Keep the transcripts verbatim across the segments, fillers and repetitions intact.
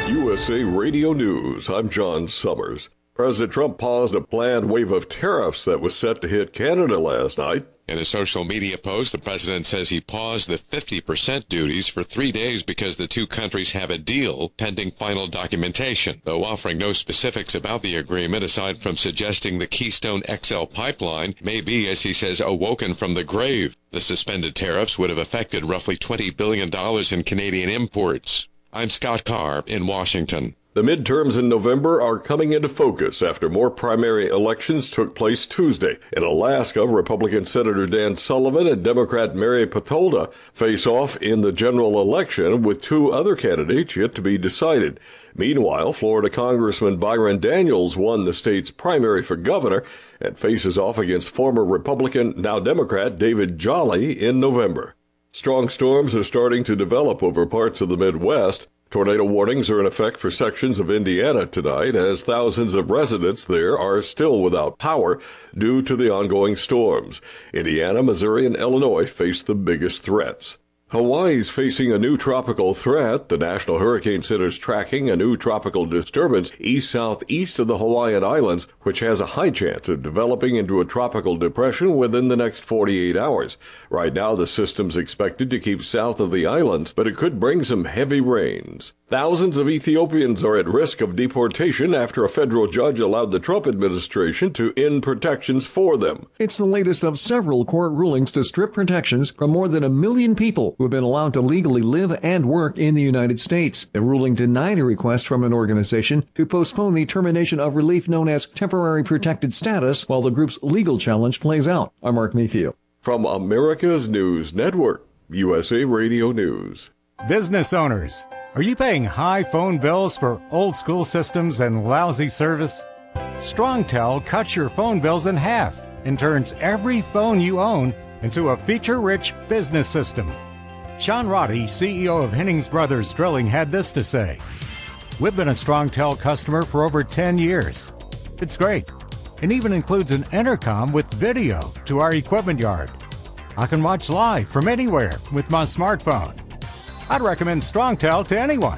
U S A Radio News, I'm John Summers. President Trump paused a planned wave of tariffs that was set to hit Canada last night. In a social media post, the president says he paused the fifty percent duties for three days because the two countries have a deal pending final documentation, though offering no specifics about the agreement aside from suggesting the Keystone X L pipeline may be, as he says, awoken from the grave. The suspended tariffs would have affected roughly twenty billion dollars in Canadian imports. I'm Scott Carr in Washington. The midterms in November are coming into focus after more primary elections took place Tuesday. In Alaska, Republican Senator Dan Sullivan and Democrat Mary Patolda face off in the general election with two other candidates yet to be decided. Meanwhile, Florida Congressman Byron Daniels won the state's primary for governor and faces off against former Republican, now Democrat, David Jolly in November. Strong storms are starting to develop over parts of the Midwest. Tornado warnings are in effect for sections of Indiana tonight as thousands of residents there are still without power due to the ongoing storms. Indiana, Missouri, and Illinois face the biggest threats. Hawaii's facing a new tropical threat. The National Hurricane Center is tracking a new tropical disturbance east-southeast of the Hawaiian Islands, which has a high chance of developing into a tropical depression within the next forty-eight hours. Right now, the system's expected to keep south of the islands, but it could bring some heavy rains. Thousands of Ethiopians are at risk of deportation after a federal judge allowed the Trump administration to end protections for them. It's the latest of several court rulings to strip protections from more than a million people who have been allowed to legally live and work in the United States. The ruling denied a request from an organization to postpone the termination of relief known as temporary protected status while the group's legal challenge plays out. I'm Mark Mayfield. From America's News Network, U S A Radio News. Business owners, are you paying high phone bills for old school systems and lousy service? StrongTel cuts your phone bills in half and turns every phone you own into a feature-rich business system. Sean Roddy, C E O of Hennings Brothers Drilling, had this to say. We've been a StrongTel customer for over ten years. It's great. It even includes an intercom with video to our equipment yard. I can watch live from anywhere with my smartphone. I'd recommend StrongTel to anyone.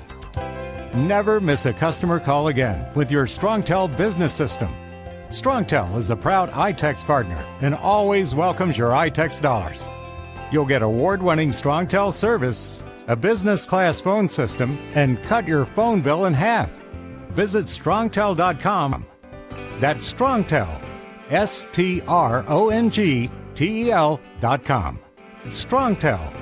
Never miss a customer call again with your StrongTel business system. StrongTel is a proud iTex partner and always welcomes your iTex dollars. You'll get award-winning StrongTel service, a business-class phone system, and cut your phone bill in half. Visit strongtel dot com. That's StrongTel, S T R O N G T E L dot com. It's StrongTel.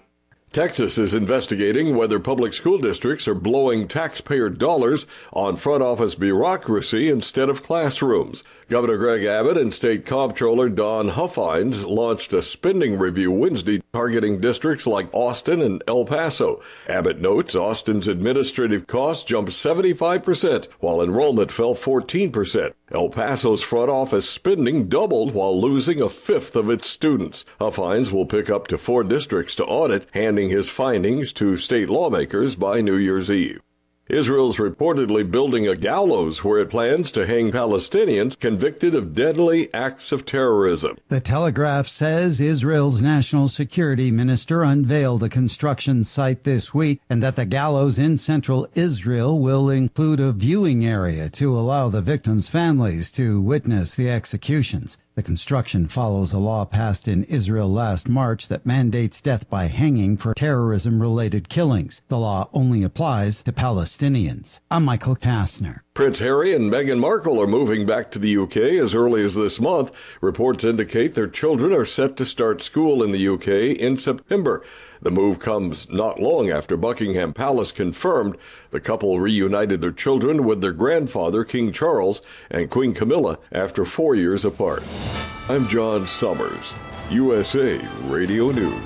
Texas is investigating whether public school districts are blowing taxpayer dollars on front office bureaucracy instead of classrooms. Governor Greg Abbott and State Comptroller Don Huffines launched a spending review Wednesday targeting districts like Austin and El Paso. Abbott notes Austin's administrative costs jumped seventy-five percent, while enrollment fell fourteen percent. El Paso's front office spending doubled while losing a fifth of its students. Huffines will pick up to four districts to audit, handing his findings to state lawmakers by New Year's Eve. Israel's reportedly building a gallows where it plans to hang Palestinians convicted of deadly acts of terrorism. The Telegraph says Israel's national security minister unveiled a construction site this week and that the gallows in central Israel will include a viewing area to allow the victims' families to witness the executions. The construction follows a law passed in Israel last March that mandates death by hanging for terrorism-related killings. The law only applies to Palestinians. I'm Michael Kastner. Prince Harry and Meghan Markle are moving back to the U K as early as this month. Reports indicate their children are set to start school in the U K in September. The move comes not long after Buckingham Palace confirmed the couple reunited their children with their grandfather, King Charles, and Queen Camilla after four years apart. I'm John Summers, U S A Radio News.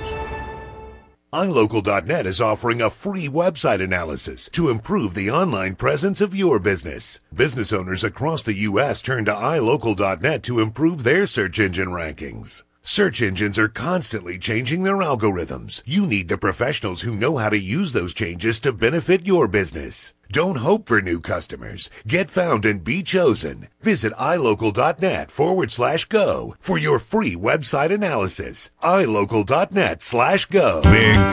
i local dot net is offering a free website analysis to improve the online presence of your business. Business owners across the U S turn to i local dot net to improve their search engine rankings. Search engines are constantly changing their algorithms. You need the professionals who know how to use those changes to benefit your business. Don't hope for new customers. Get found and be chosen. Visit i local dot net forward slash go for your free website analysis. i local dot net slash go. Big